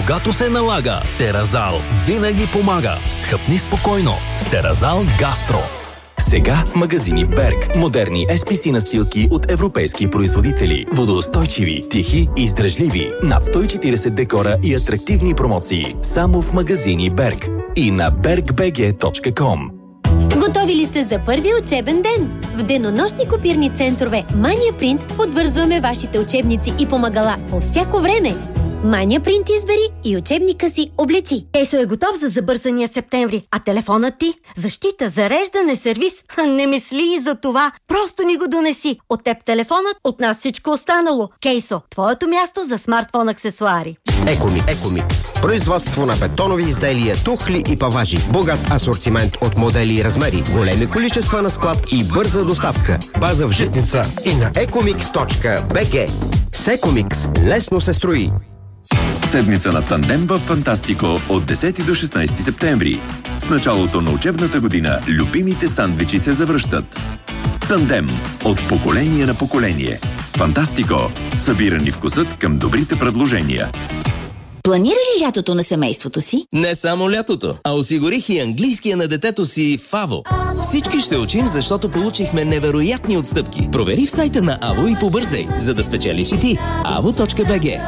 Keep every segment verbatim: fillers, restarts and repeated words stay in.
когато се налага. Теразал винаги помага. Хъпни спокойно с Теразал Гастро. Сега в магазини Берг. Модерни ес пи си настилки от европейски производители. Водоустойчиви, тихи и издръжливи. Над сто и четиридесет декора и атрактивни промоции. Само в магазини Берг. И на берг би джи точка ком. Готови ли сте за първия учебен ден? В денонощни копирни центрове Mania Print подвързваме вашите учебници и помагала по всяко време. Mania Print избери и учебника си облечи. Кейсо е готов за забързания септември, а телефонът ти? Защита, зареждане, сервис. Не мисли и за това. Просто ни го донеси. От теб телефонът, от нас всичко останало. Кейсо, твоето място за смартфон аксесуари. Екомикс. Екомикс. Производство на бетонови изделия, тухли и паважи. Богат асортимент от модели и размери. Големи количества на склад и бърза доставка. База в Житница и на екомикс точка би джи. С Екомикс лесно се строи. Седмица на тандем в Фантастико от десети до шестнадесети септември. С началото на учебната година любимите сандвичи се завръщат. Тандем от поколение на поколение. Фантастико. Събирани вкусът към добрите предложения. Планира ли лятото на семейството си? Не само лятото, а осигурих и английския на детето си в АВО. Всички ще учим, защото получихме невероятни отстъпки. Провери в сайта на АВО и побързай, за да спечелиш и ти. avo точка би джи.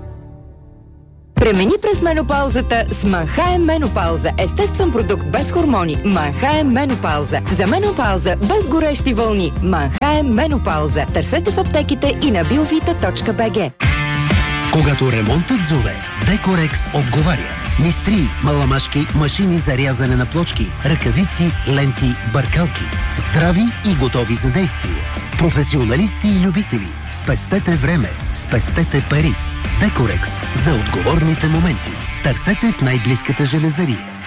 Премени през менопаузата с Манхайм Менопауза. Естествен продукт без хормони. Манхайм Менопауза. За менопауза без горещи вълни. Манхайм Менопауза. Търсете в аптеките и на биовита точка би джи. Когато ремонтът зове, Декорекс отговаря. Мистри, маламашки, машини за рязане на плочки, ръкавици, ленти, бъркалки. Здрави и готови за действие. Професионалисти и любители. Спестете време, спестете пари. Декорекс за отговорните моменти. Търсете в най-близката железария.